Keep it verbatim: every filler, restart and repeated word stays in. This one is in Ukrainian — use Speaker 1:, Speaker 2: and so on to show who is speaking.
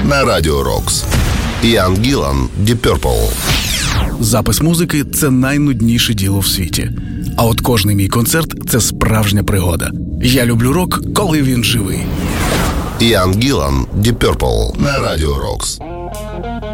Speaker 1: на Радіо Рокс. Ян Гілан, Deep Purple.
Speaker 2: Запис музики – це найнудніше діло в світі. А от кожний мій концерт – це справжня пригода. Я люблю рок, коли він живий.
Speaker 1: Ян Гілан, Deep Purple на Радіо Рокс.